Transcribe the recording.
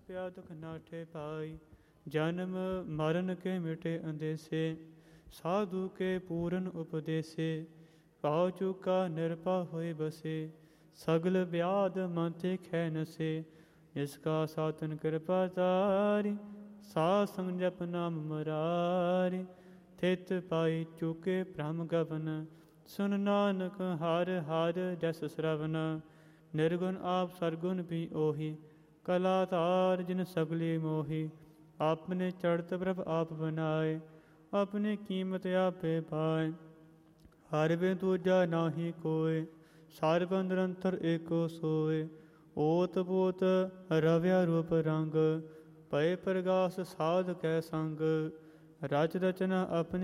ਤਪਿਆ ਦੁਖ ਨਾਠੇ ਪਾਈ। ਜਨਮ ਮਰਨ ਕੇ ਮਿਟੇ ਅੰਦੇਸੇ, ਸਾਧੂ ਕੇ ਪੂਰਨ ਉਪਦੇਸੇ। ਪਾਉ ਚੁਕਾ ਨਿਰਭਾ ਹੋਏ ਬਸੇ, ਸਗਲ ਵਿਆਦ ਮਨ ਤੇ ਖੈ ਨਸੇ। ਜਿਸ ਕਾ ਸਾਤਨ ਕਿਰਪਾ ਤਾਰੀ, ਸਾਧ ਸੰਗ ਜਪ ਨਾਮ ਮੁਰਾਰੀ। ਥਿਤ ਪਾਈ ਚੁਕੇ ਭ੍ਰਮ ਗਵਨ, ਸੁਨ ਨਾਨਕ ਹਰਿ ਹਰਿ ਜਸ ਸਰਵਨ। ਨਿਰਗੁਣ ਆਪ ਸਰਗੁਣ ਵੀ ਉਹੀ, ਕਲਾ ਧਾਰ ਜਿਨ ਸਗਲੀ ਮੋਹੀ। ਆਪਣੇ ਚੜ੍ਹਤ ਪ੍ਰਭ ਆਪ ਬਨਾਏ, ਆਪਣੀ ਕੀਮਤ ਆਪੇ ਪਾਏ। ਹਰਿ ਬਿਨ ਦੂਜਾ ਨਾਹੀ ਕੋਇ, ਸਰਬ ਨਿਰੰਤਰ ਏਕੋ ਸੋਇ। ਓਤ ਪੋਤ ਰਵਿਆ ਰੂਪ ਰੰਗ, ਪਏ ਪ੍ਰਗਾਸ ਸਾਧ ਕੈ ਸੰਗ। ਰਚ ਰਚਨਾ ਆਪਣੀ